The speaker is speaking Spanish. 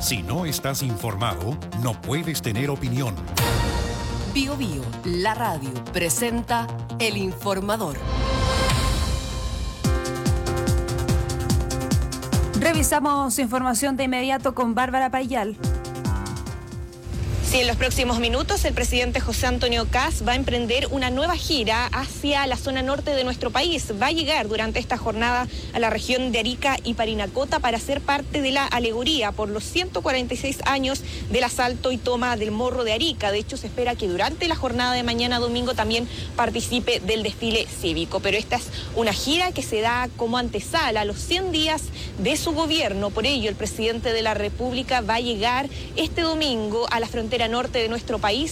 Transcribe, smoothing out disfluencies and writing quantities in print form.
Si no estás informado, no puedes tener opinión. Bio Bio, la radio, presenta El Informador. Revisamos información de inmediato con Bárbara Payal. Sí, en los próximos minutos el presidente José Antonio Kast va a emprender una nueva gira hacia la zona norte de nuestro país. Va a llegar durante esta jornada a la región de Arica y Parinacota para ser parte de la alegoría por los 146 años del asalto y toma del Morro de Arica. De hecho, se espera que durante la jornada de mañana domingo también participe del desfile cívico. Pero esta es una gira que se da como antesala a los 100 días de su gobierno. Por ello, el presidente de la República va a llegar este domingo a la frontera norte de nuestro país